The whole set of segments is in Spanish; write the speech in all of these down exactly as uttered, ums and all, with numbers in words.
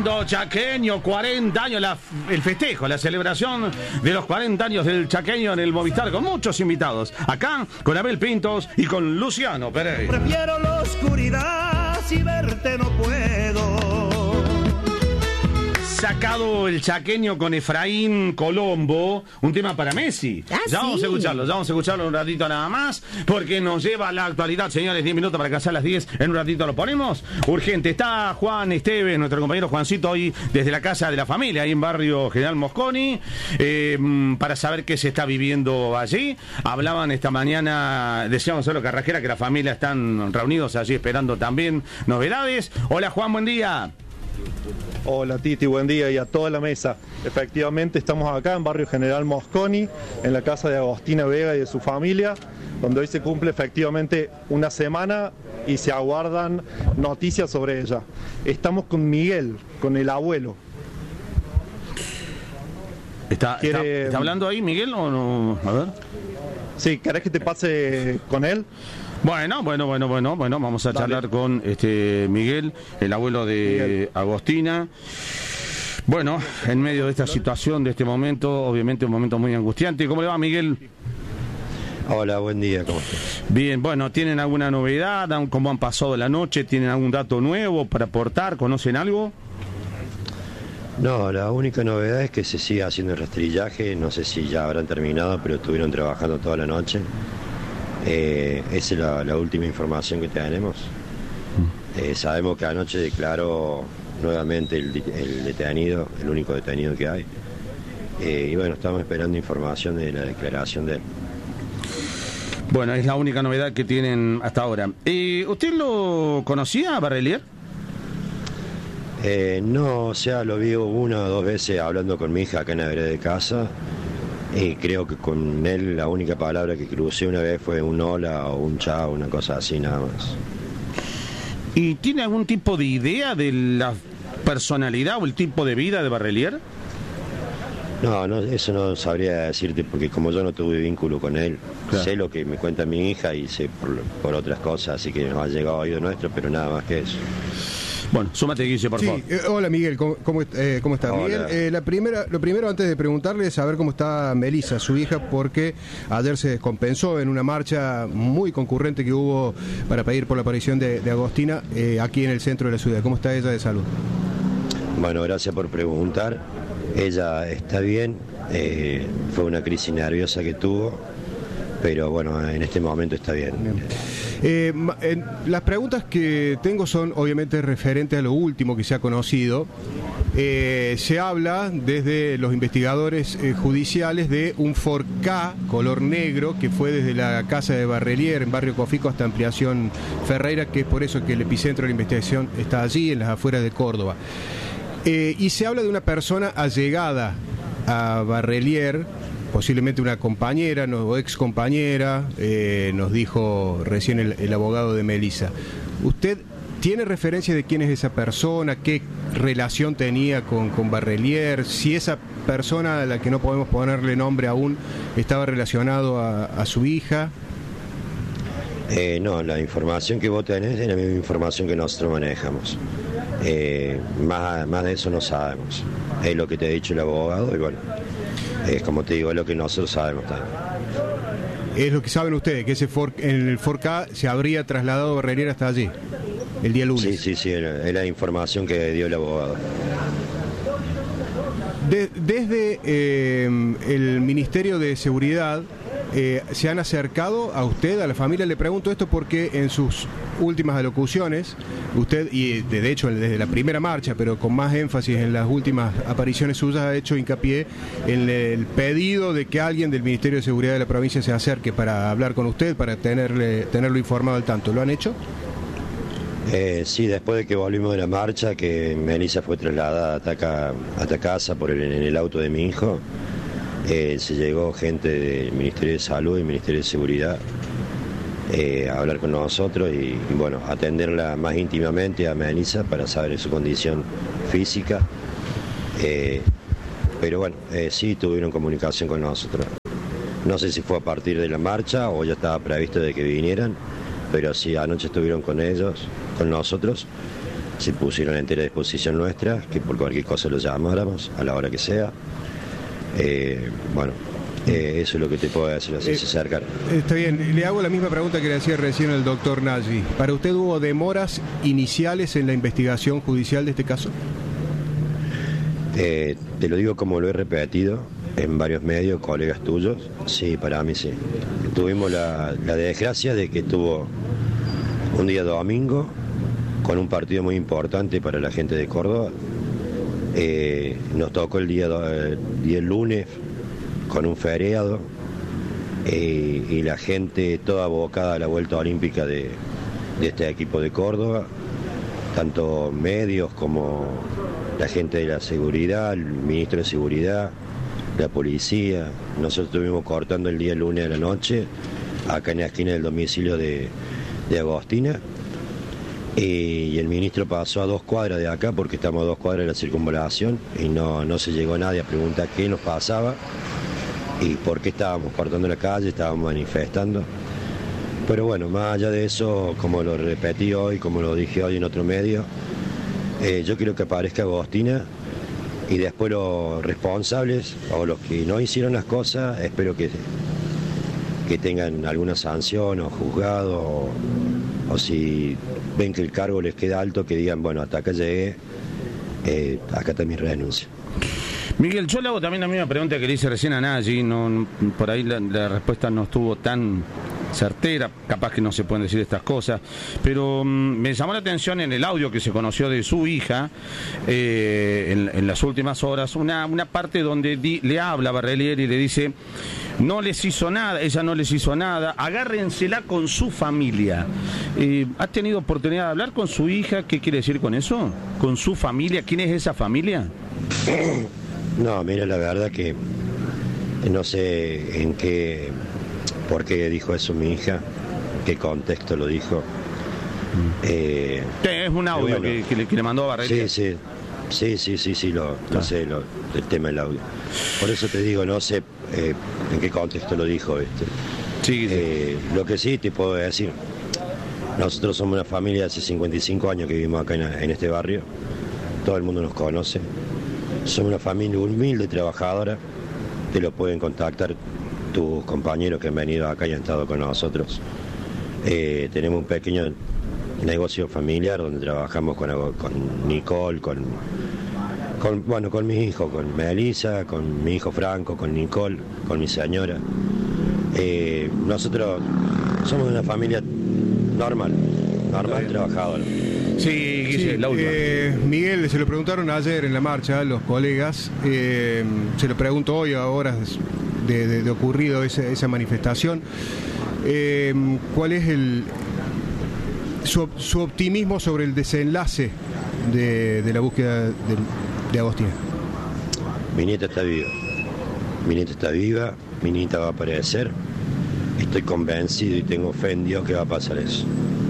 Lindo Chaqueño, cuarenta años, la, el festejo, la celebración de los cuarenta años del Chaqueño en el Movistar, con muchos invitados. Acá, con Abel Pintos y con Luciano Pereira. Prefiero la oscuridad, si verte no puedo. Sacado el Chaqueño con Efraín Colombo, un tema para Messi. Ah, ya vamos sí. a escucharlo, ya vamos a escucharlo un ratito nada más, porque nos lleva a la actualidad, señores. diez minutos para que sea las diez, en un ratito lo ponemos. Urgente, está Juan Esteves, nuestro compañero Juancito, hoy desde la casa de la familia, ahí en barrio General Mosconi, eh, para saber qué se está viviendo allí. Hablaban esta mañana, decíamos solo Carrajera, que la familia están reunidos allí esperando también novedades. Hola Juan, buen día. Hola Titi, buen día, y a toda la mesa. Efectivamente estamos acá en barrio General Mosconi, en la casa de Agostina Vega y de su familia, donde hoy se cumple efectivamente una semana y se aguardan noticias sobre ella. Estamos con Miguel, con el abuelo. ¿Está, ¿Quiere... está, ¿Está hablando ahí Miguel o no? A ver. Sí, ¿querés que te pase con él? Bueno, bueno, bueno, bueno, bueno, vamos a Dale. charlar con este Miguel, el abuelo de Miguel. Agostina. Bueno, en medio de esta situación, de este momento, obviamente un momento muy angustiante. ¿Cómo le va, Miguel? Hola, buen día, ¿cómo estás? Bien, bueno, ¿tienen alguna novedad? ¿Cómo han pasado la noche? ¿Tienen algún dato nuevo para aportar? ¿Conocen algo? No, la única novedad es que se sigue haciendo el rastrillaje, no sé si ya habrán terminado, pero estuvieron trabajando toda la noche. Eh, esa es la, la última información que tenemos. Eh, sabemos que anoche declaró nuevamente el, el detenido, el único detenido que hay. Eh, y bueno, estamos esperando información de la declaración de él. Bueno, es la única novedad que tienen hasta ahora. Eh, ¿Usted lo conocía, Barrelier? Eh, no, o sea, lo vi una o dos veces hablando con mi hija acá en la vereda de casa. Y creo que con él la única palabra que crucé una vez fue un hola o un chao, una cosa así nada más. ¿Y tiene algún tipo de idea de la personalidad o el tipo de vida de Barrelier? No, no, eso no sabría decirte porque como yo no tuve vínculo con él, Claro. sé lo que me cuenta mi hija y sé por, por otras cosas, así que nos ha llegado a oído nuestro, pero nada más que eso. Bueno, súmate, Guille, por Sí, favor. eh, hola Miguel, ¿cómo, cómo, eh, cómo está? Hola. Miguel, eh, la primera, lo primero antes de preguntarle es saber cómo está Melissa, su hija, porque ayer se descompensó en una marcha muy concurrente que hubo para pedir por la aparición de, de Agostina eh, aquí en el centro de la ciudad. ¿Cómo está ella de salud? Bueno, gracias por preguntar. Ella está bien, eh, fue una crisis nerviosa que tuvo, pero bueno, en este momento está bien. Bien. Eh, ma- en- las preguntas que tengo son obviamente referentes a lo último que se ha conocido. Eh, se habla desde los investigadores eh, judiciales de un Ford Ka color negro que fue desde la casa de Barrelier en barrio Cofico hasta Ampliación Ferreira, que es por eso que el epicentro de la investigación está allí, en las afueras de Córdoba. Eh, y se habla de una persona allegada a Barrelier, posiblemente una compañera no, o ex compañera, eh, nos dijo recién el, el abogado de Melissa. ¿Usted tiene referencia de quién es esa persona? ¿Qué relación tenía con, con Barrelier? Si esa persona, a la que no podemos ponerle nombre aún, estaba relacionado a, a su hija. Eh, no, la información que vos tenés es la misma información que nosotros manejamos. Eh, más, más de eso no sabemos. Es lo que te ha dicho el abogado y bueno, es como te digo, es lo que nosotros sabemos también. Es lo que saben ustedes, que ese Ford, en el Ford Ka se habría trasladado Barrelier hasta allí, el día lunes. Sí, sí, sí, es la- es la información que dio el abogado. De- desde eh, el Ministerio de Seguridad eh, se han acercado a usted, a la familia. Le pregunto esto porque en sus últimas alocuciones, usted, y de, de hecho desde la primera marcha, pero con más énfasis en las últimas apariciones suyas, ha hecho hincapié en el pedido de que alguien del Ministerio de Seguridad de la provincia se acerque para hablar con usted, para tenerle, tenerlo informado al tanto. ¿Lo han hecho? Eh, sí, después de que volvimos de la marcha, que Melissa fue trasladada hasta, acá, hasta casa por el, en el auto de mi hijo, eh, se llegó gente del Ministerio de Salud y Ministerio de Seguridad eh, a hablar con nosotros y, y bueno, atenderla más íntimamente a Melissa para saber su condición física. Eh, pero bueno, eh, sí tuvieron comunicación con nosotros. No sé si fue a partir de la marcha o ya estaba previsto de que vinieran, pero sí, anoche estuvieron con ellos, con nosotros, se pusieron a entera disposición nuestra, que por cualquier cosa lo llamáramos a la hora que sea. Eh, bueno, eh, eso es lo que te puedo decir, así Eh, se acercan. Está bien, le hago la misma pregunta que le hacía recién el doctor Nagy. ¿Para usted hubo demoras iniciales en la investigación judicial de este caso? Eh, te lo digo como lo he repetido en varios medios, colegas tuyos, sí, para mí sí. Tuvimos la, la desgracia de que tuvo un día domingo con un partido muy importante para la gente de Córdoba. Eh, nos tocó el día, el día lunes con un feriado eh, y la gente toda abocada a la vuelta olímpica de, de este equipo de Córdoba, tanto medios como la gente de la seguridad, el ministro de seguridad, la policía. Nosotros estuvimos cortando el día lunes a la noche acá en la esquina del domicilio de, de Agostina. Y el ministro pasó a dos cuadras de acá, porque estamos a dos cuadras de la circunvalación, y no, no se llegó nadie a preguntar qué nos pasaba y por qué estábamos cortando la calle, estábamos manifestando. Pero bueno, más allá de eso, como lo repetí hoy, como lo dije hoy en otro medio, eh, yo quiero que aparezca Agostina y después los responsables o los que no hicieron las cosas, espero que, que tengan alguna sanción o juzgado, o, o si ven que el cargo les queda alto, que digan, bueno, hasta acá llegué, eh, acá está mi renuncia. Miguel, yo le hago también la misma pregunta que le hice recién a Nagy, no, por ahí la, la respuesta no estuvo tan certera, capaz que no se pueden decir estas cosas, pero um, me llamó la atención en el audio que se conoció de su hija eh, en, en las últimas horas, una, una parte donde di, le habla a Barrelier y le dice, no les hizo nada, ella no les hizo nada, agárrensela con su familia. Eh, ¿Ha tenido oportunidad de hablar con su hija? ¿Qué quiere decir con eso? ¿Con su familia? ¿Quién es esa familia? No, mira, la verdad que no sé en qué, por qué dijo eso mi hija, qué contexto lo dijo. Eh, es un audio bueno, que, que, le, que le mandó a Barrelier. Sí, sí, sí, sí, sí, sí, lo, lo sé, lo, el tema del audio. Por eso te digo, no sé eh, en qué contexto lo dijo. Este. Sí, sí. Eh, lo que sí te puedo decir, nosotros somos una familia de hace cincuenta y cinco años que vivimos acá en, en este barrio, todo el mundo nos conoce. Somos una familia humilde, trabajadora, te lo pueden contactar tus compañeros que han venido acá y han estado con nosotros. Eh, tenemos un pequeño negocio familiar donde trabajamos con, con Nicole, con, con, bueno, con mis hijos, con Melissa, con mi hijo Franco, con Nicole, con mi señora. Eh, nosotros somos una familia normal, normal, trabajadora. Sí, Guille, Sí, la última. eh, Miguel, se lo preguntaron ayer en la marcha los colegas, eh, se lo pregunto hoy a horas de, de, de ocurrido esa, esa manifestación. Eh, ¿Cuál es el su, su optimismo sobre el desenlace de, de la búsqueda de, de Agostina? Mi nieta está viva, mi nieta está viva, mi nieta va a aparecer, estoy convencido y tengo fe en Dios que va a pasar eso.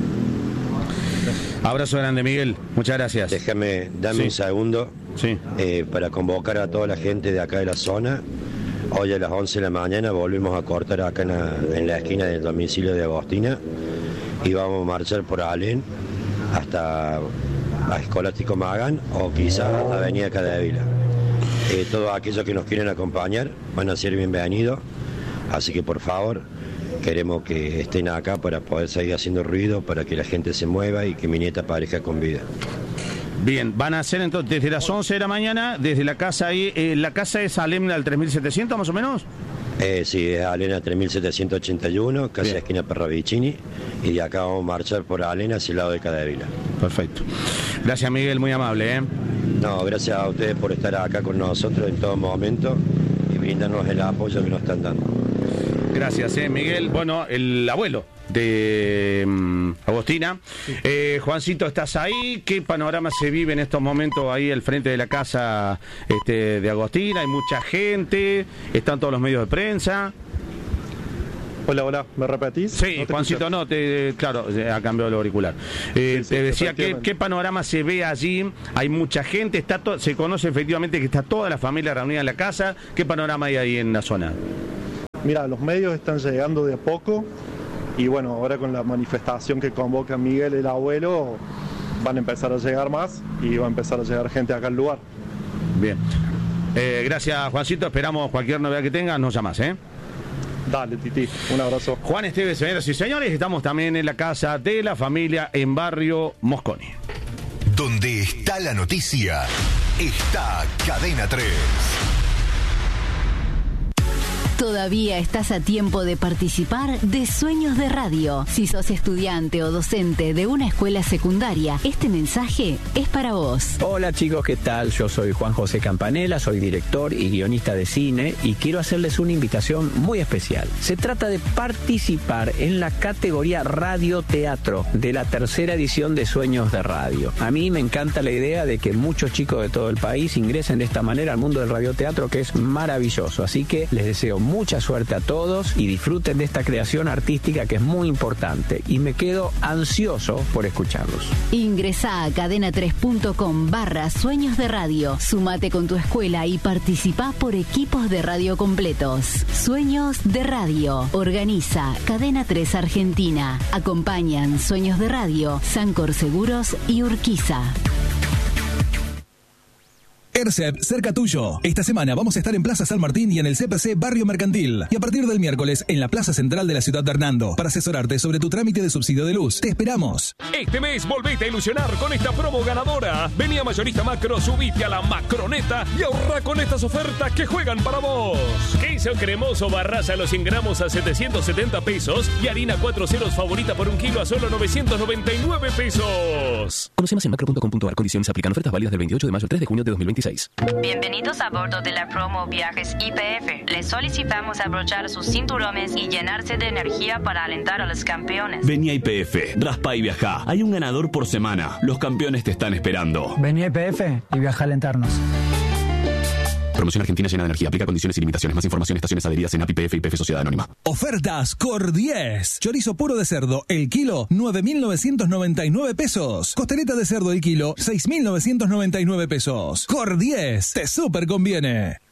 Abrazo grande, Miguel. Muchas gracias. Déjame, dame Sí. un segundo Sí. eh, para convocar a toda la gente de acá de la zona. Hoy a las once de la mañana volvemos a cortar acá en la, en la esquina del domicilio de Agostina y vamos a marchar por Alén hasta a Escolástico Magán o quizás hasta Avenida Cadevila. Eh, todos aquellos que nos quieren acompañar van a ser bienvenidos, así que por favor queremos que estén acá para poder seguir haciendo ruido, para que la gente se mueva y que mi nieta aparezca con vida. Bien, van a hacer entonces desde las once de la mañana, desde la casa ahí, eh, la casa es Alemna al tres mil setecientos más o menos. Eh, sí, es Alena tres mil setecientos ochenta y uno, casi Bien. esquina Perravicini, y de acá vamos a marchar por Alena hacia el lado de Cadevila. Perfecto. Gracias, Miguel, muy amable, ¿eh? No, gracias a ustedes por estar acá con nosotros en todo momento y brindarnos el apoyo que nos están dando. Gracias, eh, Miguel. Bueno, el abuelo de um, Agostina. Eh, Juancito, ¿estás ahí? ¿Qué panorama se vive en estos momentos ahí al frente de la casa este, de Agostina? Hay mucha gente, están todos los medios de prensa. Hola, hola, ¿me repetís? Sí, No te Juancito, escuché. no, te, claro, ha cambiado el auricular. Eh, Sí, sí, te decía, ¿qué, efectivamente. ¿qué panorama se ve allí? Hay mucha gente, está to- se conoce efectivamente que está toda la familia reunida en la casa. ¿Qué panorama hay ahí en la zona? Mira, los medios están llegando de a poco y bueno, ahora con la manifestación que convoca Miguel el abuelo, van a empezar a llegar más y va a empezar a llegar gente acá al lugar. Bien. Eh, gracias, Juancito. Esperamos cualquier novedad que tengas, nos llamas, ¿eh? Dale, Titi, un abrazo. Juan Esteves, señoras y señores, estamos también en la casa de la familia en Barrio Mosconi. Donde está la noticia, está Cadena tres. Todavía estás a tiempo de participar de Sueños de Radio. Si sos estudiante o docente de una escuela secundaria, este mensaje es para vos. Hola chicos, ¿qué tal? Yo soy Juan José Campanella, soy director y guionista de cine y quiero hacerles una invitación muy especial. Se trata de participar en la categoría Radio-Teatro de la tercera edición de Sueños de Radio. A mí me encanta la idea de que muchos chicos de todo el país ingresen de esta manera al mundo del radioteatro, que es maravilloso. Así que les deseo mucha suerte a todos y disfruten de esta creación artística que es muy importante. Y me quedo ansioso por escucharlos. Ingresá a cadena tres punto com barra Sueños de Radio. Sumate con tu escuela y participá por equipos de radio completos. Sueños de Radio. Organiza Cadena tres Argentina. Acompañan Sueños de Radio, Sancor Seguros y Urquiza. ERCEP, cerca tuyo. Esta semana vamos a estar en Plaza San Martín y en el C P C Barrio Mercantil. Y a partir del miércoles en la Plaza Central de la Ciudad de Hernando para asesorarte sobre tu trámite de subsidio de luz. Te esperamos. Este mes volvete a ilusionar con esta promo ganadora. Vení a Mayorista Macro, subite a la Macroneta y ahorra con estas ofertas que juegan para vos. Queso cremoso Barraza a los cien gramos a setecientos setenta pesos y harina cuatro ceros favorita por un kilo a solo novecientos noventa y nueve pesos. Conoce más en macro punto com punto a r. Condiciones aplican. Ofertas válidas del veintiocho de mayo al tres de junio de dos mil veintiséis. Bienvenidos a bordo de la promo Viajes I P F. Les solicitamos abrochar sus cinturones y llenarse de energía para alentar a los campeones. Vení a I P F, raspa y viajá. Hay un ganador por semana. Los campeones te están esperando. Vení a I P F y viaja a alentarnos. Promoción Argentina llena de energía. Aplica condiciones y limitaciones. Más información, estaciones adheridas en A P I P F y P F Sociedad Anónima. Ofertas Cor diez. Chorizo puro de cerdo, el kilo, nueve mil novecientos noventa y nueve pesos. Costeleta de cerdo, el kilo, seis mil novecientos noventa y nueve pesos. Cor diez. Te súper conviene.